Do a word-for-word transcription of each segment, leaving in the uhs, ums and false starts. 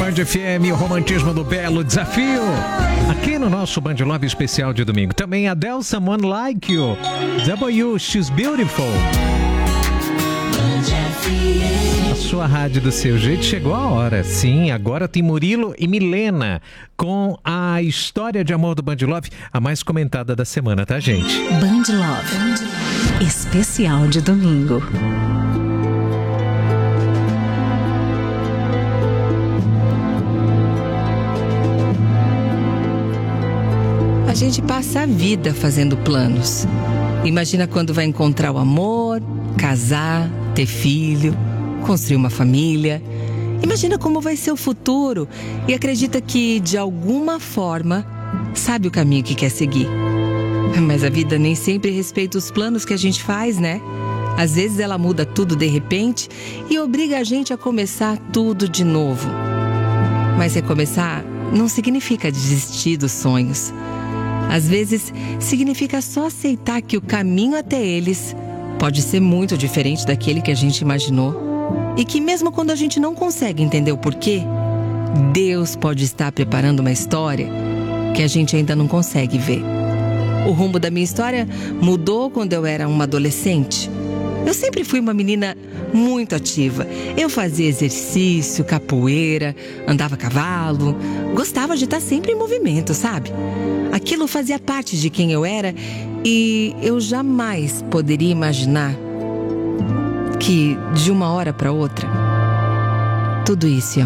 Band F M, o romantismo do belo desafio. Aqui no nosso Band Love especial de domingo. Também Adele, Someone Like You. W, She's Beautiful. A sua rádio do seu jeito, chegou a hora. Sim, agora tem Murilo e Milena com a história de amor do Band Love, a mais comentada da semana, tá, gente? Band Love, especial de domingo. A gente passa a vida fazendo planos. Imagina quando vai encontrar o amor, casar, ter filho, construir uma família. Imagina como vai ser o futuro e acredita que, de alguma forma, sabe o caminho que quer seguir. Mas a vida nem sempre respeita os planos que a gente faz, né? Às vezes ela muda tudo de repente e obriga a gente a começar tudo de novo. Mas recomeçar não significa desistir dos sonhos. Às vezes, significa só aceitar que o caminho até eles pode ser muito diferente daquele que a gente imaginou. E que mesmo quando a gente não consegue entender o porquê, Deus pode estar preparando uma história que a gente ainda não consegue ver. O rumo da minha história mudou quando eu era uma adolescente. Eu sempre fui uma menina muito ativa. Eu fazia exercício, capoeira, andava a cavalo. Gostava de estar sempre em movimento, sabe? Aquilo fazia parte de quem eu era e eu jamais poderia imaginar que, de uma hora para outra, tudo isso ia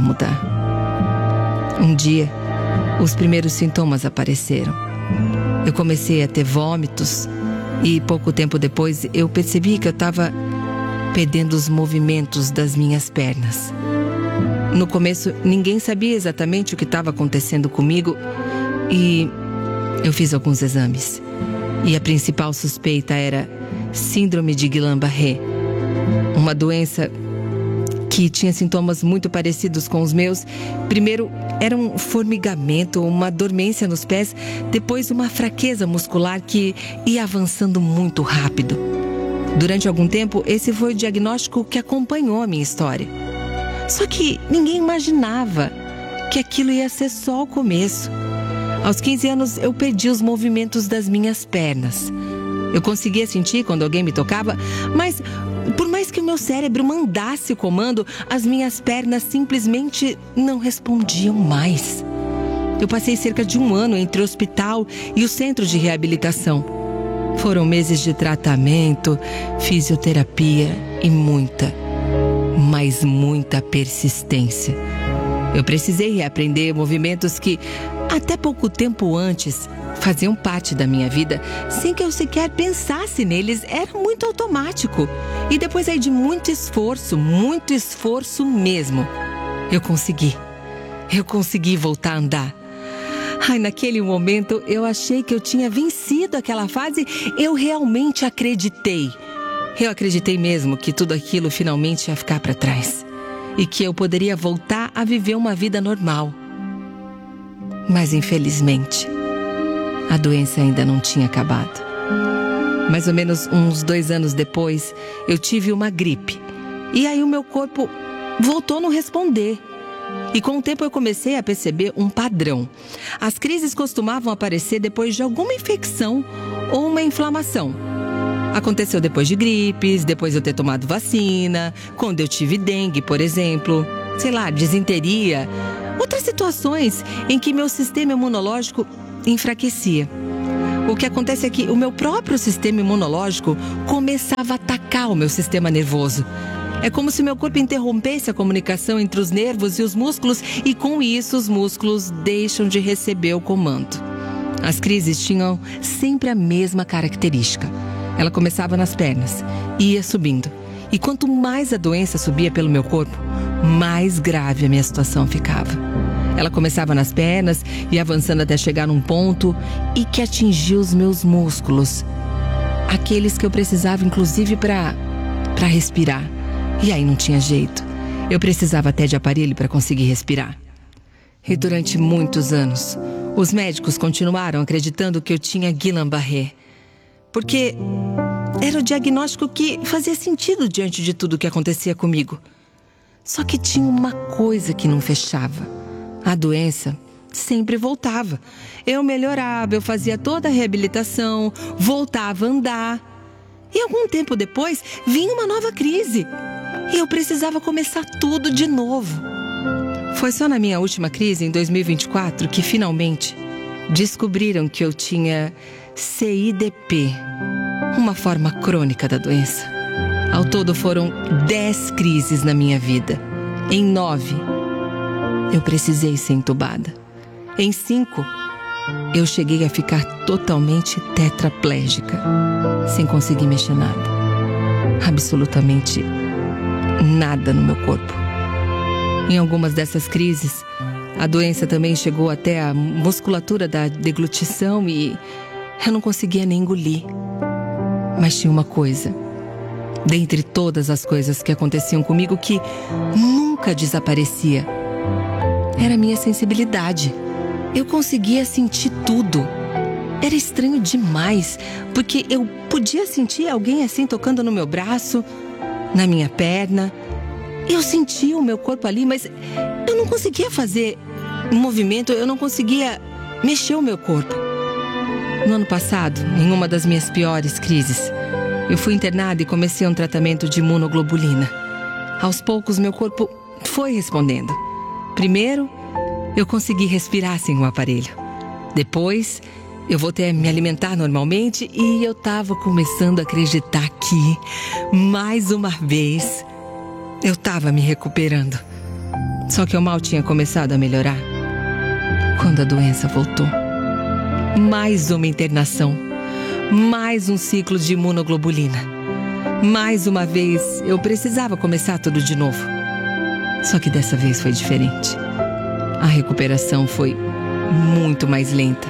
mudar. Um dia, os primeiros sintomas apareceram. Eu comecei a ter vômitos e pouco tempo depois eu percebi que eu estava perdendo os movimentos das minhas pernas. No começo, ninguém sabia exatamente o que estava acontecendo comigo e eu fiz alguns exames. E a principal suspeita era síndrome de Guillain-Barré, uma doença que tinha sintomas muito parecidos com os meus. Primeiro era um formigamento, uma dormência nos pés, depois uma fraqueza muscular que ia avançando muito rápido. Durante algum tempo, esse foi o diagnóstico que acompanhou a minha história. Só que ninguém imaginava que aquilo ia ser só o começo. Aos quinze anos, eu perdi os movimentos das minhas pernas. Eu conseguia sentir quando alguém me tocava, mas por mais que o meu cérebro mandasse o comando, as minhas pernas simplesmente não respondiam mais. Eu passei cerca de um ano entre o hospital e o centro de reabilitação. Foram meses de tratamento, fisioterapia e muita, mas muita persistência. Eu precisei reaprender movimentos que, até pouco tempo antes, faziam parte da minha vida, sem que eu sequer pensasse neles. Era muito automático. E depois aí de muito esforço, muito esforço mesmo, eu consegui. Eu consegui voltar a andar. Ai, naquele momento eu achei que eu tinha vencido aquela fase. Eu realmente acreditei. Eu acreditei mesmo que tudo aquilo finalmente ia ficar para trás. E que eu poderia voltar a viver uma vida normal. Mas infelizmente, a doença ainda não tinha acabado. Mais ou menos uns dois anos depois, eu tive uma gripe. E aí o meu corpo voltou a não responder. E com o tempo eu comecei a perceber um padrão. As crises costumavam aparecer depois de alguma infecção ou uma inflamação. Aconteceu depois de gripes, depois de eu ter tomado vacina, quando eu tive dengue, por exemplo, sei lá, disenteria, outras situações em que meu sistema imunológico enfraquecia. O que acontece é que o meu próprio sistema imunológico começava a atacar o meu sistema nervoso. É como se meu corpo interrompesse a comunicação entre os nervos e os músculos e com isso os músculos deixam de receber o comando. As crises tinham sempre a mesma característica. Ela começava nas pernas e ia subindo. E quanto mais a doença subia pelo meu corpo, mais grave a minha situação ficava. Ela começava nas pernas e avançando até chegar num ponto e que atingia os meus músculos. Aqueles que eu precisava, inclusive, para para respirar. E aí não tinha jeito. Eu precisava até de aparelho para conseguir respirar. E durante muitos anos, os médicos continuaram acreditando que eu tinha Guillain-Barré. Porque era o diagnóstico que fazia sentido diante de tudo que acontecia comigo. Só que tinha uma coisa que não fechava. a doença sempre voltava. Eu melhorava, eu fazia toda a reabilitação, voltava a andar. E algum tempo depois, vinha uma nova crise. E eu precisava começar tudo de novo. Foi só na minha última crise, em dois mil e vinte e quatro, que finalmente descobriram que eu tinha C I D P, uma forma crônica da doença. Ao todo foram dez crises na minha vida. Em nove, eu precisei ser entubada. Em cinco, eu cheguei a ficar totalmente tetraplégica, sem conseguir mexer nada. Absolutamente nada no meu corpo. Em algumas dessas crises, a doença também chegou até a musculatura da deglutição e eu não conseguia nem engolir. Mas tinha uma coisa, dentre todas as coisas que aconteciam comigo, que nunca desaparecia. Era a minha sensibilidade. Eu conseguia sentir tudo. Era estranho demais, porque eu podia sentir alguém assim tocando no meu braço, na minha perna. Eu sentia o meu corpo ali, mas eu não conseguia fazer um movimento, eu não conseguia mexer o meu corpo. No ano passado, em uma das minhas piores crises, eu fui internada e comecei um tratamento de imunoglobulina. Aos poucos, meu corpo foi respondendo. Primeiro, eu consegui respirar sem o aparelho. Depois, eu voltei a me alimentar normalmente e eu estava começando a acreditar que, mais uma vez, eu estava me recuperando. Só que eu mal tinha começado a melhorar quando a doença voltou. Mais uma internação. Mais um ciclo de imunoglobulina. Mais uma vez, eu precisava começar tudo de novo. Só que dessa vez foi diferente. A recuperação foi muito mais lenta.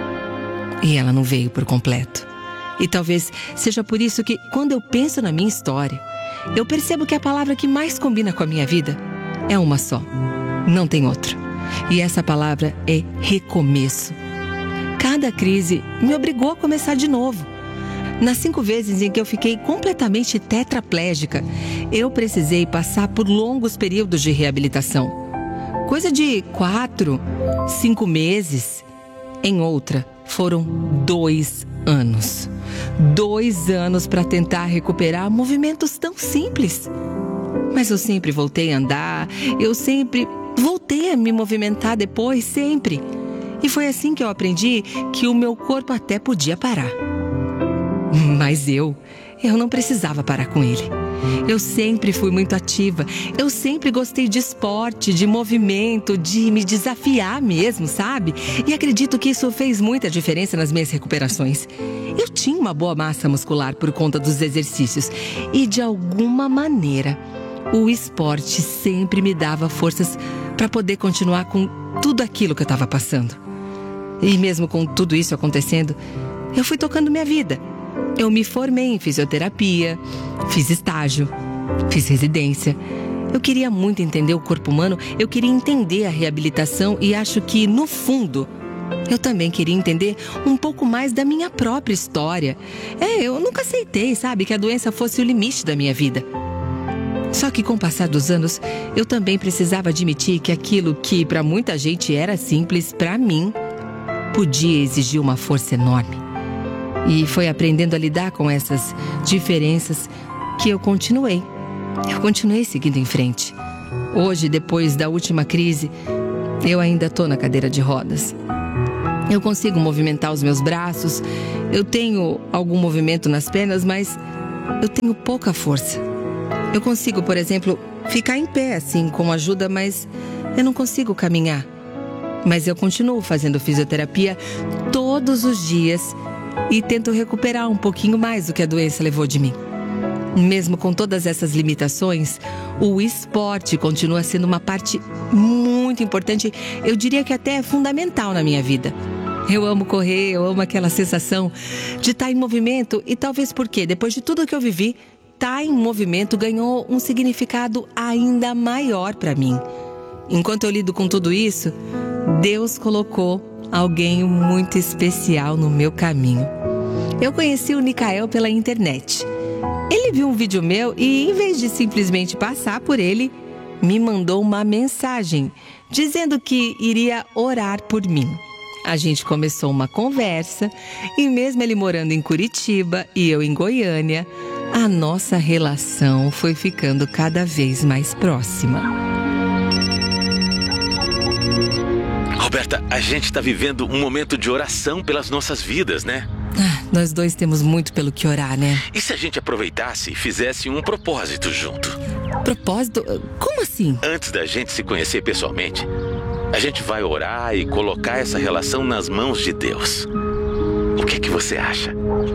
E ela não veio por completo. E talvez seja por isso que, quando eu penso na minha história, eu percebo que a palavra que mais combina com a minha vida é uma só. Não tem outra. E essa palavra é recomeço. Cada crise me obrigou a começar de novo. Nas cinco vezes em que eu fiquei completamente tetraplégica, eu precisei passar por longos períodos de reabilitação. Coisa de quatro, cinco meses. Em outra, foram dois anos. Dois anos para tentar recuperar movimentos tão simples. Mas eu sempre voltei a andar, eu sempre voltei a me movimentar depois, sempre. E foi assim que eu aprendi que o meu corpo até podia parar. Mas eu, eu não precisava parar com ele. Eu sempre fui muito ativa, eu sempre gostei de esporte, de movimento, de me desafiar mesmo, sabe? E acredito que isso fez muita diferença nas minhas recuperações. Eu tinha uma boa massa muscular por conta dos exercícios e, de alguma maneira, o esporte sempre me dava forças para poder continuar com tudo aquilo que eu estava passando. E mesmo com tudo isso acontecendo, eu fui tocando minha vida. Eu me formei em fisioterapia, fiz estágio, fiz residência. Eu queria muito entender o corpo humano, eu queria entender a reabilitação e acho que, no fundo, eu também queria entender um pouco mais da minha própria história. É, eu nunca aceitei, sabe, que a doença fosse o limite da minha vida. Só que com o passar dos anos, eu também precisava admitir que aquilo que para muita gente era simples, para mim, podia exigir uma força enorme. E foi aprendendo a lidar com essas diferenças que eu continuei. Eu continuei seguindo em frente. Hoje, depois da última crise, eu ainda estou na cadeira de rodas. Eu consigo movimentar os meus braços, eu tenho algum movimento nas pernas, mas eu tenho pouca força. Eu consigo, por exemplo, ficar em pé assim, com ajuda, mas eu não consigo caminhar. Mas eu continuo fazendo fisioterapia todos os dias e tento recuperar um pouquinho mais do que a doença levou de mim. Mesmo com todas essas limitações, o esporte continua sendo uma parte muito importante, eu diria que até fundamental na minha vida. Eu amo correr, eu amo aquela sensação de estar em movimento e talvez porque, depois de tudo que eu vivi, estar em movimento ganhou um significado ainda maior para mim. Enquanto eu lido com tudo isso, Deus colocou alguém muito especial no meu caminho. Eu conheci o Nicael pela internet. Ele viu um vídeo meu e, em vez de simplesmente passar por ele, me mandou uma mensagem dizendo que iria orar por mim. A gente começou uma conversa e mesmo ele morando em Curitiba e eu em Goiânia, a nossa relação foi ficando cada vez mais próxima. Roberta, a gente está vivendo um momento de oração pelas nossas vidas, né? Ah, nós dois temos muito pelo que orar, né? E se a gente aproveitasse e fizesse um propósito junto? Propósito? Como assim? Antes da gente se conhecer pessoalmente, a gente vai orar e colocar essa relação nas mãos de Deus. O que é que você acha?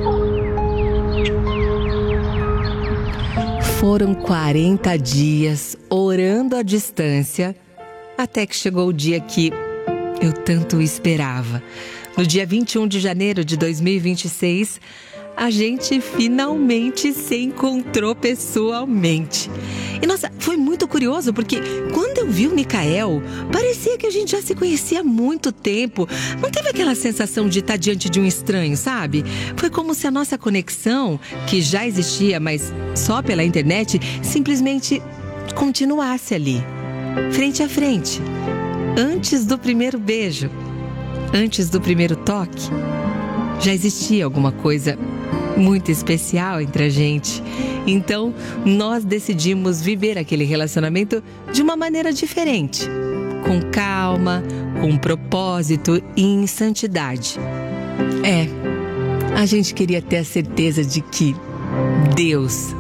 Foram quarenta dias orando à distância, até que chegou o dia que eu tanto esperava. No dia vinte e um de janeiro de dois mil e vinte e seis, a gente finalmente se encontrou pessoalmente. E nossa, foi muito curioso porque quando eu vi o Micael, parecia que a gente já se conhecia há muito tempo. Não teve aquela sensação de estar diante de um estranho, sabe? Foi como se a nossa conexão, que já existia, mas só pela internet, simplesmente continuasse ali, frente a frente, antes do primeiro beijo, antes do primeiro toque. Já existia alguma coisa muito especial entre a gente. Então, nós decidimos viver aquele relacionamento de uma maneira diferente, com calma, com propósito e em santidade. É, a gente queria ter a certeza de que Deus,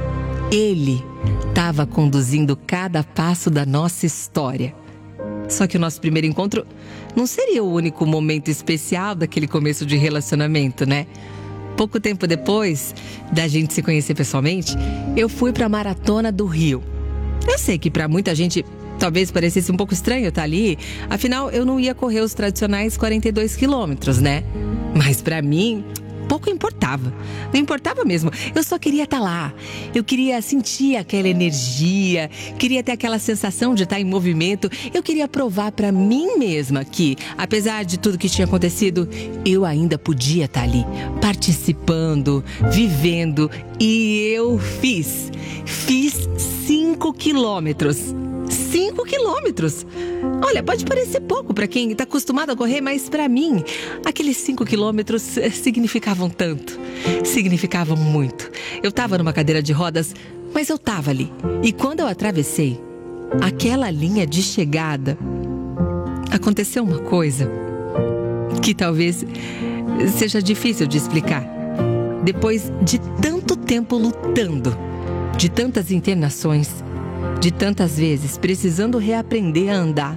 Ele, estava conduzindo cada passo da nossa história. Só que o nosso primeiro encontro não seria o único momento especial daquele começo de relacionamento, né? Pouco tempo depois da gente se conhecer pessoalmente, eu fui para a Maratona do Rio. Eu sei que para muita gente talvez parecesse um pouco estranho eu estar ali, afinal eu não ia correr os tradicionais quarenta e dois quilômetros, né? Mas para mim, pouco importava. Não importava mesmo. Eu só queria estar lá. Eu queria sentir aquela energia, queria ter aquela sensação de estar em movimento. Eu queria provar para mim mesma que, apesar de tudo que tinha acontecido, eu ainda podia estar ali, participando, vivendo. E eu fiz. Fiz cinco quilômetros. Cinco quilômetros. Olha, pode parecer pouco para quem está acostumado a correr, mas para mim, aqueles cinco quilômetros significavam tanto. Significavam muito. Eu estava numa cadeira de rodas, mas eu estava ali. E quando eu atravessei aquela linha de chegada, aconteceu uma coisa que talvez seja difícil de explicar. Depois de tanto tempo lutando, de tantas internações, de tantas vezes precisando reaprender a andar,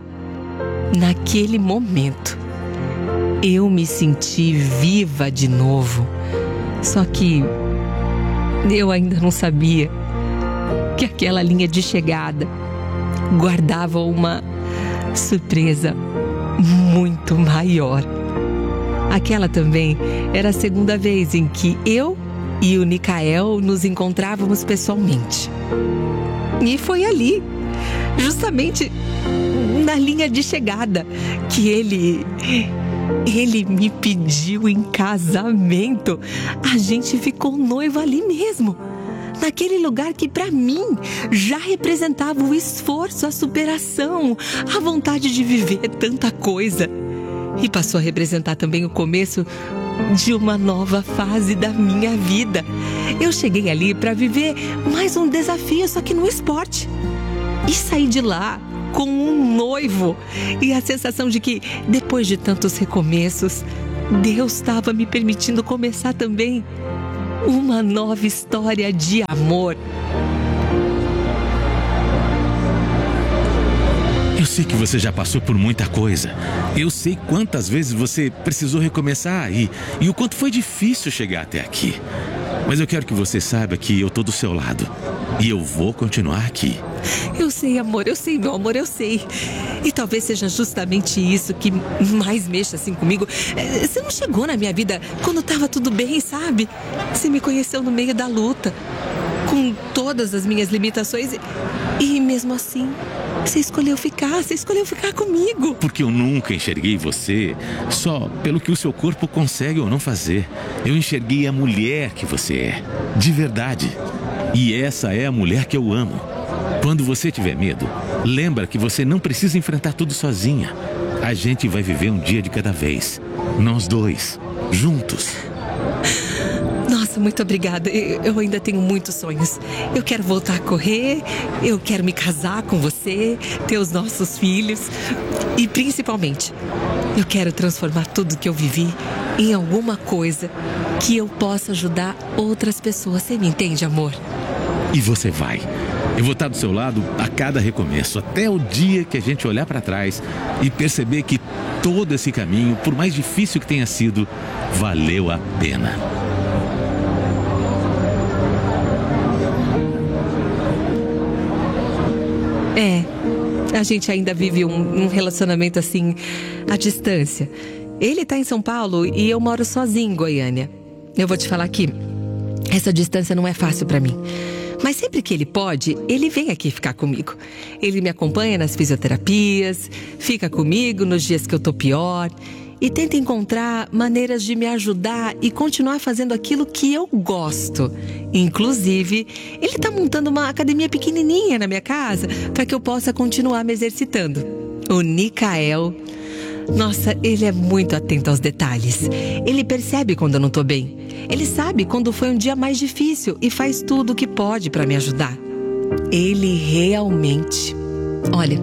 naquele momento, eu me senti viva de novo. Só que eu ainda não sabia que aquela linha de chegada guardava uma surpresa muito maior. Aquela também era a segunda vez em que eu e o Micael nos encontrávamos pessoalmente. E foi ali, justamente na linha de chegada, que ele, ele me pediu em casamento. A gente ficou noivo ali mesmo, naquele lugar que para mim já representava o esforço, a superação, a vontade de viver tanta coisa. E passou a representar também o começo de uma nova fase da minha vida. Eu cheguei ali para viver mais um desafio, só que no esporte. E saí de lá com um noivo. E a sensação de que, depois de tantos recomeços, Deus estava me permitindo começar também uma nova história de amor. Eu sei que você já passou por muita coisa. Eu sei quantas vezes você precisou recomeçar e, e o quanto foi difícil chegar até aqui. Mas eu quero que você saiba que eu tô do seu lado. E eu vou continuar aqui. Eu sei, amor, eu sei, meu amor, eu sei. E talvez seja justamente isso que mais mexa assim comigo. Você não chegou na minha vida quando tava tudo bem, sabe? Você me conheceu no meio da luta, com todas as minhas limitações. E mesmo assim, você escolheu ficar, você escolheu ficar comigo. Porque eu nunca enxerguei você só pelo que o seu corpo consegue ou não fazer. Eu enxerguei a mulher que você é, de verdade. E essa é a mulher que eu amo. Quando você tiver medo, lembra que você não precisa enfrentar tudo sozinha. A gente vai viver um dia de cada vez. Nós dois, juntos. Nossa, muito obrigada. Eu, eu ainda tenho muitos sonhos. Eu quero voltar a correr, eu quero me casar com você, ter os nossos filhos. E principalmente, eu quero transformar tudo que eu vivi em alguma coisa que eu possa ajudar outras pessoas. Você me entende, amor? E você vai. Eu vou estar do seu lado a cada recomeço, até o dia que a gente olhar para trás e perceber que todo esse caminho, por mais difícil que tenha sido, valeu a pena. É, a gente ainda vive um, um relacionamento assim, à distância. Ele tá em São Paulo e eu moro sozinha em Goiânia. Eu vou te falar que essa distância não é fácil pra mim. Mas sempre que ele pode, ele vem aqui ficar comigo. Ele me acompanha nas fisioterapias, fica comigo nos dias que eu tô pior e tenta encontrar maneiras de me ajudar e continuar fazendo aquilo que eu gosto. Inclusive, ele tá montando uma academia pequenininha na minha casa para que eu possa continuar me exercitando. O Nicael, nossa, ele é muito atento aos detalhes. Ele percebe quando eu não tô bem. Ele sabe quando foi um dia mais difícil e faz tudo o que pode para me ajudar. Ele realmente... Olha,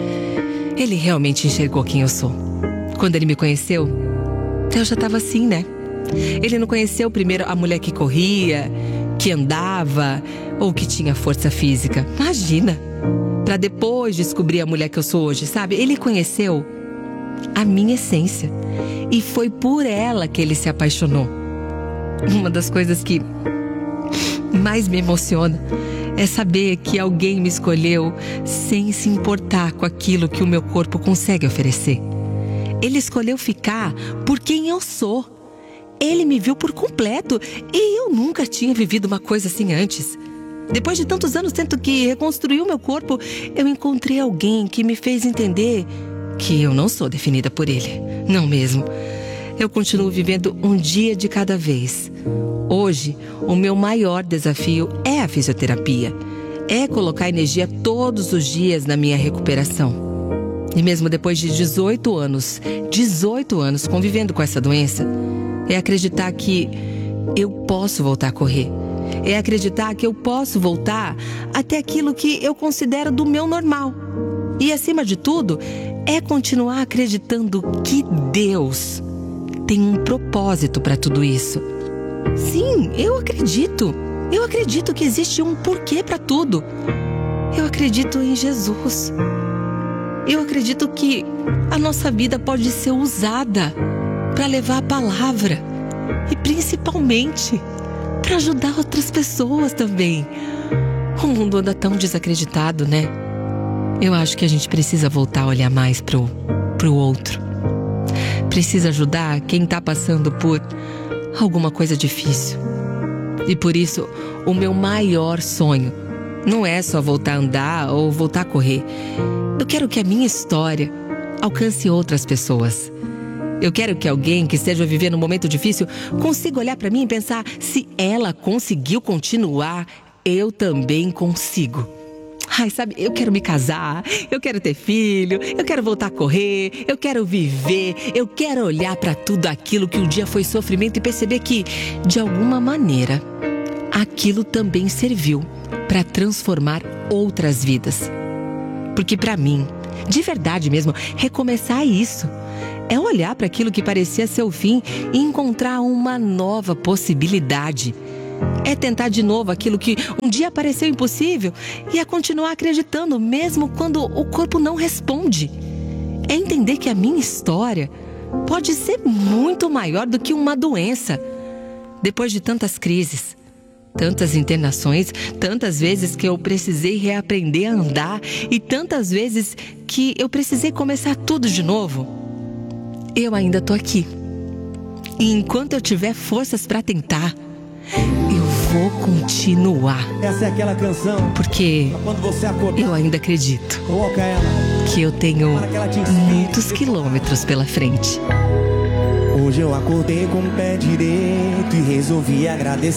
ele realmente enxergou quem eu sou. Quando ele me conheceu, eu já estava assim, né? Ele não conheceu primeiro a mulher que corria, que andava ou que tinha força física. Imagina! Para depois descobrir a mulher que eu sou hoje, sabe? Ele conheceu a minha essência e foi por ela que ele se apaixonou. Uma das coisas que mais me emociona é saber que alguém me escolheu sem se importar com aquilo que o meu corpo consegue oferecer. Ele escolheu ficar por quem eu sou. Ele me viu por completo e eu nunca tinha vivido uma coisa assim antes. Depois de tantos anos tendo que reconstruir o meu corpo, eu encontrei alguém que me fez entender que eu não sou definida por ele. Não mesmo. Eu continuo vivendo um dia de cada vez. Hoje, o meu maior desafio é a fisioterapia. É colocar energia todos os dias na minha recuperação. E mesmo depois de dezoito anos, dezoito anos convivendo com essa doença, é acreditar que eu posso voltar a correr. É acreditar que eu posso voltar até aquilo que eu considero do meu normal. E acima de tudo, é continuar acreditando que Deus tem um propósito para tudo isso. Sim, eu acredito. Eu acredito que existe um porquê para tudo. Eu acredito em Jesus. Eu acredito que a nossa vida pode ser usada para levar a palavra e principalmente para ajudar outras pessoas também. O mundo anda tão desacreditado, né? Eu acho que a gente precisa voltar a olhar mais pro, pro outro. Precisa ajudar quem está passando por alguma coisa difícil. E por isso, o meu maior sonho não é só voltar a andar ou voltar a correr. Eu quero que a minha história alcance outras pessoas. Eu quero que alguém que esteja vivendo um momento difícil consiga olhar para mim e pensar: se ela conseguiu continuar, eu também consigo. Ai, sabe, eu quero me casar, eu quero ter filho, eu quero voltar a correr, eu quero viver, eu quero olhar para tudo aquilo que um dia foi sofrimento e perceber que, de alguma maneira, aquilo também serviu para transformar outras vidas. Porque para mim, de verdade mesmo, recomeçar é isso. É olhar para aquilo que parecia ser o fim e encontrar uma nova possibilidade. É tentar de novo aquilo que um dia pareceu impossível e é continuar acreditando mesmo quando o corpo não responde. É entender que a minha história pode ser muito maior do que uma doença. Depois de tantas crises, tantas internações, tantas vezes que eu precisei reaprender a andar e tantas vezes que eu precisei começar tudo de novo, eu ainda tô aqui. E enquanto eu tiver forças para tentar, eu vou continuar. Essa é aquela canção. Porque quando você acordar, eu ainda acredito. Coloca ela. Que eu tenho muitos quilômetros pela frente. Hoje eu acordei com o pé direito e resolvi agradecer.